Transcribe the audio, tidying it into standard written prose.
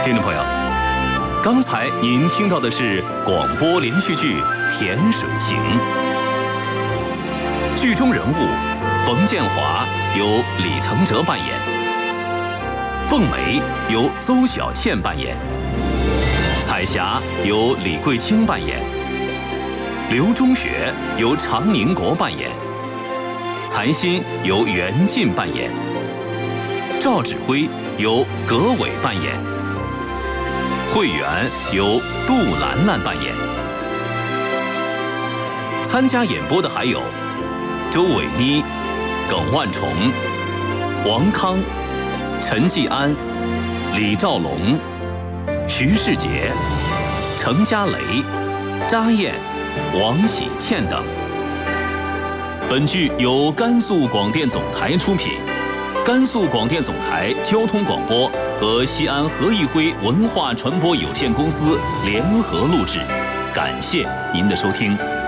听众朋友，刚才您听到的是广播连续剧《甜水情》，剧中人物冯建华由李承哲扮演，凤梅由邹小倩扮演，彩霞由李桂清扮演，刘中学由常宁国扮演，残心由袁晋扮演，赵指挥由葛伟扮演，慧媛由杜兰兰扮演。参加演播的还有周伟妮、耿万重、王康、陈继安、李兆龙、徐世杰、程家雷、查燕、王喜倩等。本剧由甘肃广电总台出品，甘肃广电总台交通广播和西安何义辉文化传播有限公司联合录制，感谢您的收听。